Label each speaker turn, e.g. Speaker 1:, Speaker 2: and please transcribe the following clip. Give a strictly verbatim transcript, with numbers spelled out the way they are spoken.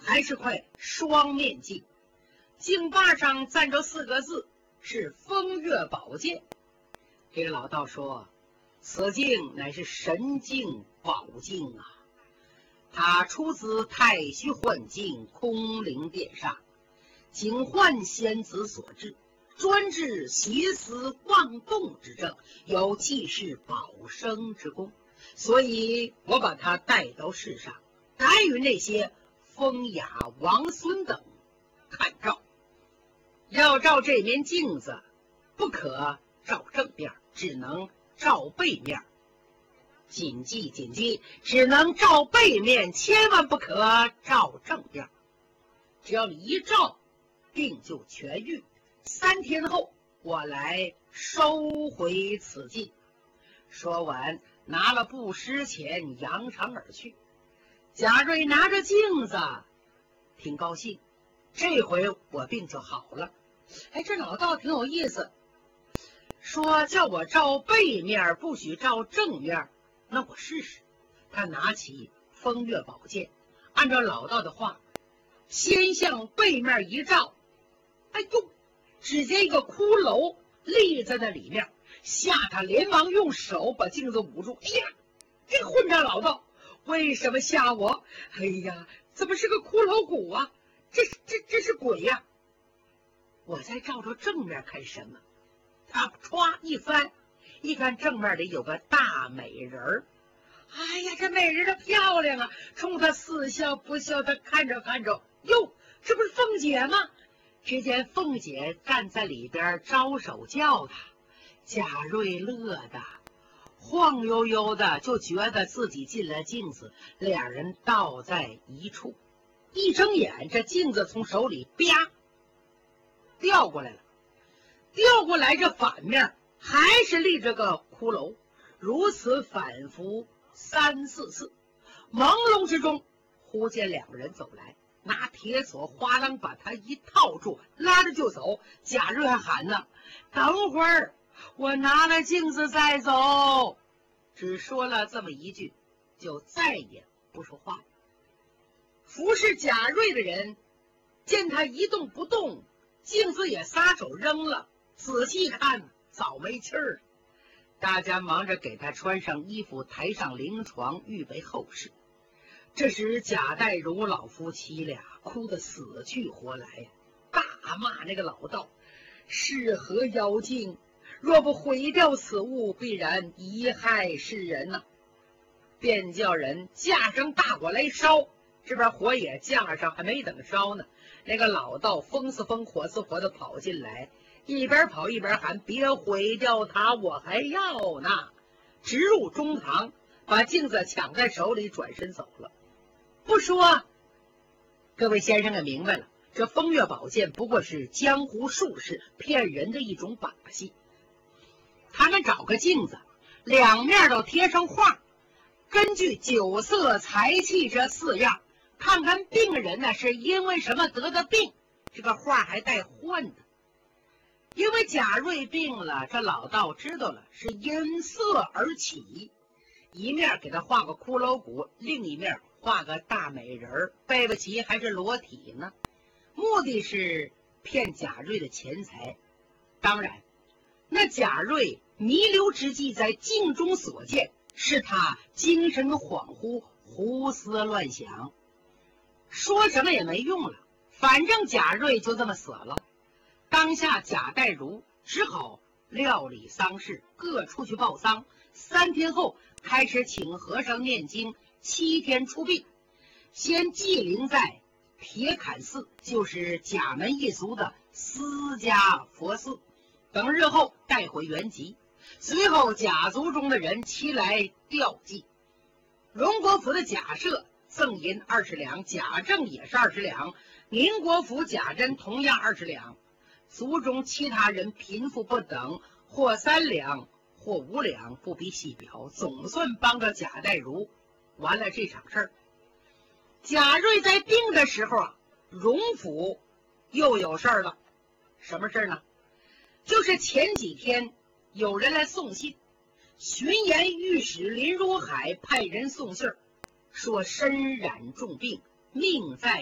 Speaker 1: 还是块双面镜，镜把上站着四个字，是风月宝剑。这个老道说，此镜乃是神镜宝镜啊，它出自太虚幻境空灵殿上，景幻仙子所制，专治邪思妄动之症，有济世保生之功，所以我把它带到世上，敢与那些风雅王孙等看照。要照这面镜子，不可照正面，只能照背面。谨记谨记，只能照背面，千万不可照正面。只要你一照，病就痊愈。三天后，我来收回此镜。说完，拿了布施钱，扬长而去。贾瑞拿着镜子，挺高兴，这回我病就好了。哎，这老道挺有意思，说叫我照背面，不许照正面。那我试试。他拿起风月宝剑，按照老道的话，先向背面一照，哎呦，只见一个骷髅立在那里面，吓他连忙用手把镜子捂住。哎呀，这个混账老道，为什么吓我？哎呀，怎么是个骷髅骨啊？这是这这是鬼呀、啊！我再照着正面看什么？他歘一翻，一看正面里有个大美人儿。哎呀，这美人儿漂亮啊！冲他似笑不笑的看着看着，哟，这不是凤姐吗？只见凤姐站在里边招手叫他，贾瑞乐的晃悠悠的，就觉得自己进了镜子，两人倒在一处。一睁眼，这镜子从手里啪掉过来了，掉过来这反面还是立着个骷髅，如此反复三四次。朦胧之中，忽见两个人走来，拿铁锁哗啷把他一套住，拉着就走。贾瑞还喊呢，等会儿我拿了镜子再走。只说了这么一句，就再也不说话了。服侍贾瑞的人见他一动不动，镜子也撒手扔了，仔细看早没气儿了。大家忙着给他穿上衣服，抬上灵床，预备后事。这时贾代儒老夫妻俩哭得死去活来呀，大骂那个老道，是何妖精，若不毁掉此物，必然贻害世人呐、啊！便叫人架上大火来烧。这边火也架上，还没等烧呢，那个老道风似风火似火的跑进来，一边跑一边喊，别毁掉它，我还要呢！直入中堂，把镜子抢在手里，转身走了。不说，各位先生也明白了，这风月宝剑不过是江湖术士骗人的一种把戏。他们找个镜子，两面都贴上画，根据酒色财气这四样，看看病人呢是因为什么得的病。这个画还带换的，因为贾瑞病了，这老道知道了，是因色而起，一面给他画个骷髅骨，另一面画个大美人，背不齐还是裸体呢，目的是骗贾瑞的钱财。当然那贾瑞弥留之际在镜中所见，是他精神恍惚，胡思乱想，说什么也没用了，反正贾瑞就这么死了。当下贾代儒只好料理丧事，各出去报丧。三天后开始请和尚念经，七天出殡，先祭灵在铁槛寺，就是贾门一族的私家佛寺，等日后带回原籍。随后贾族中的人齐来吊祭，荣国府的贾赦赠银二十两，贾政也是二十两，宁国府贾珍同样二十两。族中其他人贫富不等，或三两或五两，不必细表，总算帮着贾代儒完了这场事儿。贾瑞在病的时候啊，荣府又有事儿了。什么事儿呢？就是前几天有人来送信，巡盐御史林如海派人送信儿，说身染重病，命在